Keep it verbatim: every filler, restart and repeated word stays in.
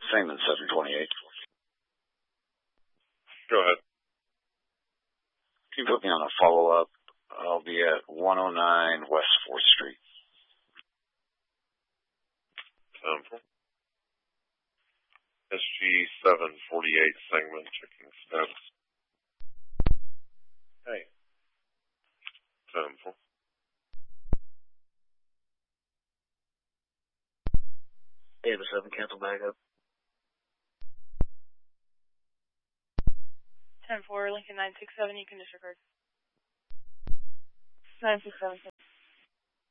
Singman seven twenty-eight. Go ahead. Can you put me on a follow-up? I'll be at one oh nine West fourth Street. Temple. S G seven forty-eight Singman, checking status. Hey. Temple. Davis seven, cancel back up. ten four, Lincoln nine six seven, you can disregard. nine six seven.